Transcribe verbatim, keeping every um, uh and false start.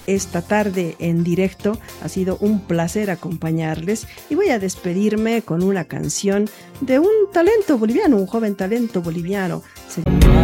esta tarde en directo. Ha sido un placer acompañarles y voy a despedirme con una canción de un talento boliviano, un joven talento boliviano. Se llama